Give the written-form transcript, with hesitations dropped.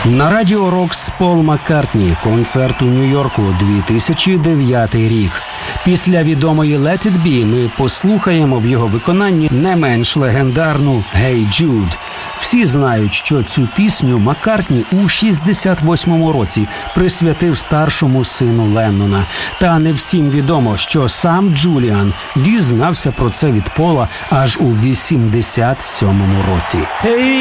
На Радіо Рокс Пол Маккартні. Концерт у Нью-Йорку, 2009 рік. Після відомої «Let It Be» ми послухаємо в його виконанні не менш легендарну «Hey Jude». Всі знають, що цю пісню Маккартні у 68-му році присвятив старшому сину Леннона. Та не всім відомо, що сам Джуліан дізнався про це від Пола аж у 87-му році.